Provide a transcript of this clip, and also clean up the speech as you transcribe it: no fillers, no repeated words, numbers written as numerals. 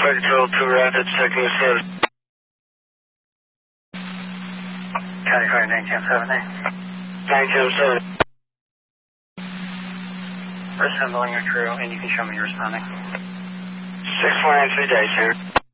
Flight Control 2 Rapids, checking the status. County Fire 910-7A. 910-7. We're assembling your crew, and you can show me you're responding. 649 days here.